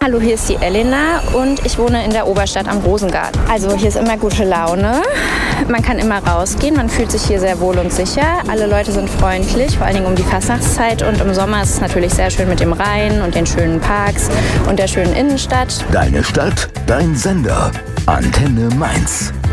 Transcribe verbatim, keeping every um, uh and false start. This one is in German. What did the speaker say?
Hallo, hier ist die Elena und ich wohne in der Oberstadt am Rosengarten. Also hier ist immer gute Laune, man kann immer rausgehen, man fühlt sich hier sehr wohl und sicher. Alle Leute sind freundlich, vor allen Dingen um die Fastnachtszeit, und im Sommer ist es natürlich sehr schön mit dem Rhein und den schönen Parks und der schönen Innenstadt. Deine Stadt, dein Sender. Antenne Mainz.